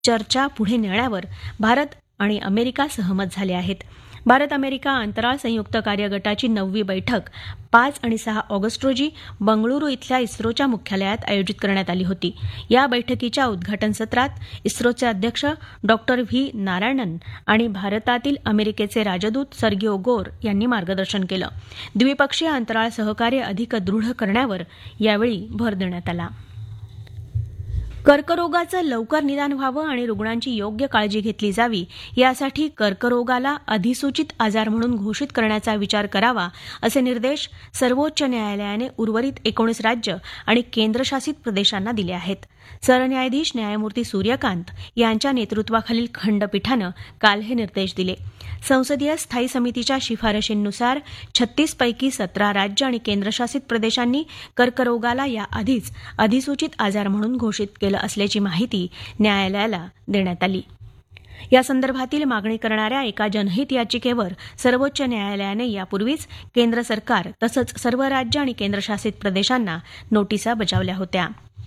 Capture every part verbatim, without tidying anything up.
चर्चा पुढे नेण्यावर भारत आणि अमेरिका सहमत झाले आहेत. भारत अमेरिका अंतराळ संयुक्त कार्यगटाची नववी बैठक पाच आणि सहा ऑगस्ट रोजी बंगळुरू इथल्या इस्रोच्या मुख्यालयात आयोजित करण्यात आली होती. या बैठकीच्या उद्घाटन सत्रात इस्रोचे अध्यक्ष डॉक्टर व्ही नारायणन आणि भारतातील अमेरिकेचे राजदूत सर्गिओ गोर यांनी मार्गदर्शन केलं. द्विपक्षीय अंतराळ सहकार्य अधिक दृढ करण्यावर यावेळी भर देण्यात आला. कर्करोगाचं लवकर निदान व्हावं आणि रुग्णांची योग्य काळजी घेतली जावी यासाठी कर्करोगाला अधिसूचित आजार म्हणून घोषित करण्याचा विचार करावा असे निर्देश सर्वोच्च न्यायालयाने उर्वरित एकोणीस राज्य आणि केंद्रशासित प्रदेशांना दिले आहेत. सरन्यायाधीश न्यायमूर्ती सूर्यकांत यांच्या नेतृत्वाखालील खंडपीठानं काल हे निर्देश दिले. संसदीय स्थायी समितीच्या शिफारशींनुसार छत्तीस पैकी सतरा राज्य आणि केंद्रशासित प्रदेशांनी कर्करोगाला याआधीच अधिसूचित आजार म्हणून घोषित केलं असल्याची माहिती न्यायालयाला देण्यात आली. या संदर्भातील मागणी करणाऱ्या एका जनहित याचिकेवर सर्वोच्च न्यायालयाने यापूर्वीच केंद्र सरकार तसंच सर्व राज्य आणि केंद्रशासित प्रदेशांना नोटिसा बजावल्या होत्या.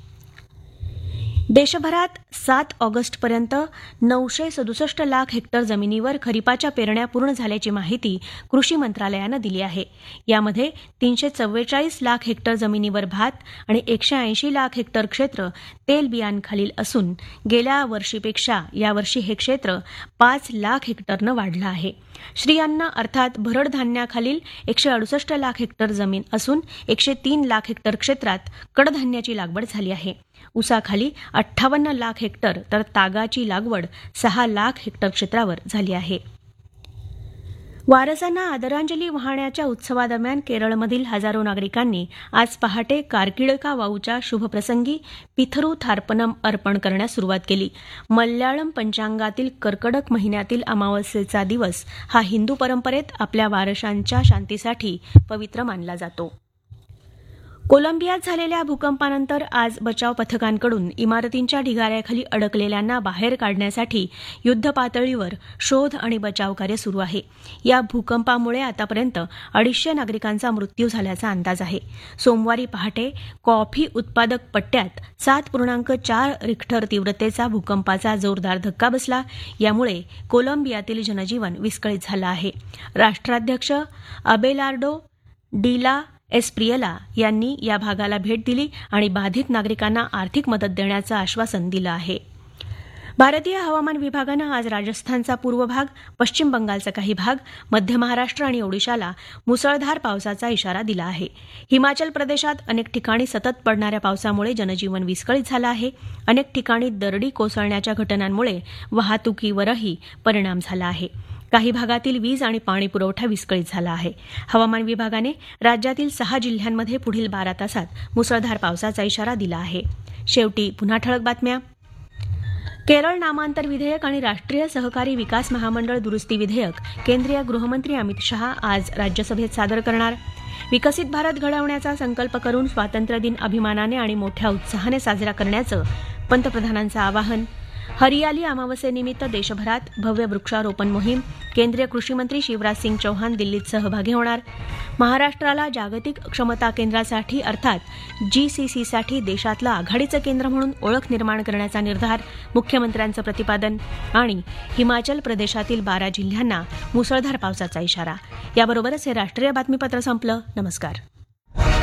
देशभरात सात ऑगस्टपर्यंत नऊशे सदुसष्ट लाख हेक्टर जमिनीवर खरीपाच्या पेरण्या पूर्ण झाल्याची माहिती कृषी मंत्रालयानं दिली आहे. यामध्ये तीनशे चव्वेचाळीस लाख हेक्टर जमिनीवर भात आणि एकशे ऐंशी लाख हेक्टर क्षेत्र तेलबियांखालील असून गेल्या वर्षीपेक्षा यावर्षी हे क्षेत्र पाच लाख हेक्टरनं वाढलं आहे. श्रीअन्न अर्थात भरड धान्याखालील एकशे अडुसष्ट लाख हेक्टर जमीन असून एकशे तीन लाख हेक्टर क्षेत्रात कडधान्याची लागवड झाली आहे. ऊसाखाली अठ्ठावन्न लाख हेक्टर तर तागाची लागवड सहा लाख हेक्टर क्षेत्रावर झाली आहे. वारसांना आदरांजली वाहण्याच्या उत्सवादरम्यान केरळमधील हजारो नागरिकांनी आज पहाटे कार्किळका वाऊच्या शुभप्रसंगी पिथरू थार्पणम अर्पण करण्यास सुरुवात केली. मल्याळम पंचांगातील कर्कटक महिन्यातील अमावस्येचा दिवस हा हिंदू परंपरेत आपल्या वारसांच्या शांतीसाठी पवित्र मानला जातो. कोलंबियात झालेल्या भूकंपानंतर आज बचाव पथकांकडून इमारतींच्या ढिगाऱ्याखाली अडकलेल्यांना बाहेर काढण्यासाठी युद्धपातळीवर शोध आणि बचाव कार्य सुरू आहे. या भूकंपामुळे आतापर्यंत अडीचशे नागरिकांचा मृत्यू झाल्याचा अंदाज आहे. सोमवारी पहाटे कॉफी उत्पादक पट्ट्यात सात पूर्णांक चार रिक्टर तीव्रतेचा भूकंपाचा जोरदार धक्का बसला. यामुळे कोलंबियातील जनजीवन विस्कळीत झालं आहे. राष्ट्राध्यक्ष अबेलार्डो डिला एस्प्रियला यांनी या भागाला भेट दिली आणि बाधित नागरिकांना आर्थिक मदत देण्याचं आश्वासन दिलं आहे. भारतीय हवामान विभागानं आज राजस्थानचा पूर्व भाग, पश्चिम बंगालचा काही भाग, मध्य महाराष्ट्र आणि ओडिशाला मुसळधार पावसाचा इशारा दिला आहे. हिमाचल प्रदेशात अनेक ठिकाणी सतत पडणाऱ्या पावसामुळे जनजीवन विस्कळीत झालं आहे. अनेक ठिकाणी दरडी कोसळण्याच्या घटनांमुळे वाहतुकीवरही परिणाम झाला आहे. काही भागातील वीज आणि पाणी पुरवठा विस्कळीत झाला आहे. हवामान विभागाने राज्यातील सहा जिल्ह्यांमध्ये पुढील बारा तासात मुसळधार पावसाचा इशारा दिला आहे. शेवटी पुन्हा ठळक बातम्या. केरळ नामांतर विधेयक आणि राष्ट्रीय सहकारी विकास महामंडळ दुरुस्ती विधेयक केंद्रीय गृहमंत्री अमित शहा आज राज्यसभेत सादर करणार. विकसित भारत घडवण्याचा संकल्प करून स्वातंत्र्यदिन अभिमानाने आणि मोठ्या उत्साहाने साजरा करण्याचं पंतप्रधानांचं आवाहन. हरियाली अमावस्येनिमित्त देशभरात भव्य वृक्षारोपण मोहीम. केंद्रीय कृषी मंत्री शिवराज सिंग चौहान दिल्लीत सहभागी होणार. महाराष्ट्राला जागतिक क्षमता केंद्रासाठी अर्थात जीसीसीसाठी देशातलं आघाडीचं केंद्र म्हणून ओळख निर्माण करण्याचा निर्धार, मुख्यमंत्र्यांचं प्रतिपादन. आणि हिमाचल प्रदेशातील बारा जिल्ह्यांना मुसळधार पावसाचा इशारा. याबरोबरच हे राष्ट्रीय बातमीपत्र संपलं. नमस्कार.